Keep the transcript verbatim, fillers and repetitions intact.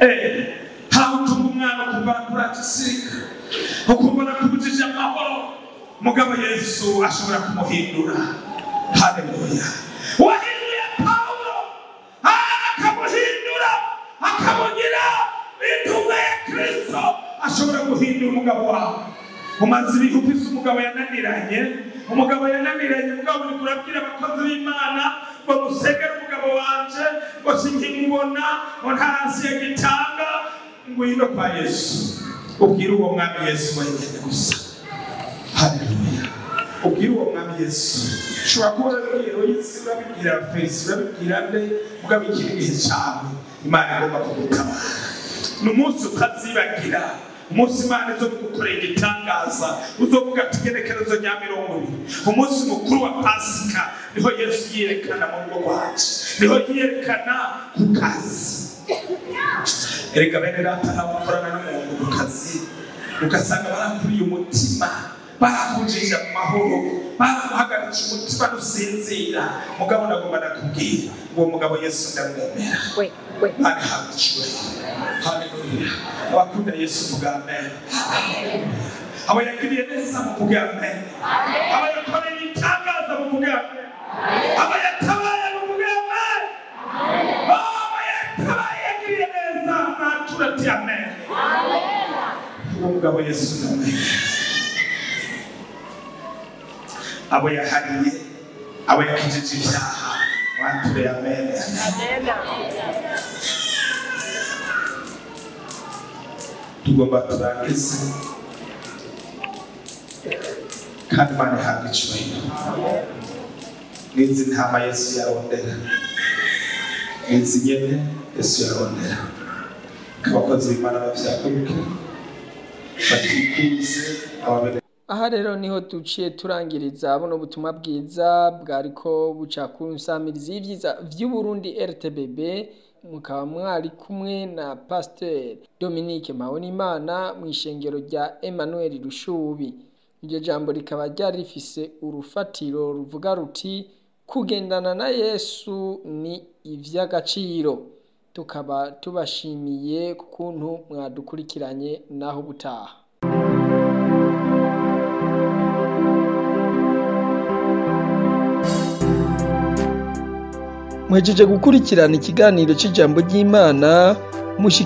eh hawo tumumwana kumbara kurakisika ukumbara kubujije amahoro mugabo Yesu ashobora kumuhindura. Haleluya. Wahinduye Paulo akamuhindura akamugira intumwa ya Kristo, ashobora guhindura umugabo wawe. Umaze ibihe ufise umugabo yananiranye, umugabo yananiranye mugabo uri kurabwira abakozi b'Imana ngo musegere umugabo wanje ngo sinkimubona ngo ntasi yagitanga ngwino kwa Yesu. Ubwira uwo mwami Yesu wenyine gusa. Haleluya. Ubwira uwo mwami Yesu. Shobora kuba urabwira Yesu, urabwira Fesi, urabwira nde mugabo ikiri gihe cyawe Imana igomba kugutabara. N'umunsi utazibagira, umunsi Imana izo gukorera igitangaza, uzovuga ati genekerezo rya mirongo ibiri, umunsi mukuru wa Pasika, niho Yesu yerekana mu rugo rwacu, niho yerekana ku kazi. Erega bene data n'abakorana n'umuntu ku kazi, ugasanga barakuriye umutima, barakujije mu mahoro, baramuhagaritse umutima n'usinzira. Mugabo ndagomba nakubwira uwo mugabo Yesu ndamwemera. Mani habiciwe. Haleluya. Abakunda Yesu vuga amen. Abo yagiriye neza mu vuga amen. Abo yakoreye itangaza mu vuga amen. Abo yatabaye mu vuga amen. Abo yatabaye yagiriye neza natura ati amen. Uwo mugabo Yesu ndamwemera. Abo yahariye, abo yakijije ibyaha, wature amen. Tugomba turangize kandi Imana ihabwe icyubahiro. N'izi ntama Yesu yarondera, n'izi nyene Yesu yarondera. Abakozi b'Imana bavyaguruke batikuze ababere. Aha rero niho duciye turangiriza buno butumwa bwiza bwariko buca ku nsamirizi y'ivyiza vy'u Burundi R T B B. Mukaba mwari kumwe na Pasteur Dominique Mpabonimana mu ishengero rya Emmanuel Rushubi. Iryo jambo rikaba ryari rifise urufatiro ruvuga ruti kugendana na Yesu ni ivy'agaciro. Tukaba tubashimiye kukuntu mwadukurikiranye naho butaha. Mwejeje gukurikirana ikiganiro c'ijambo ry'Imana.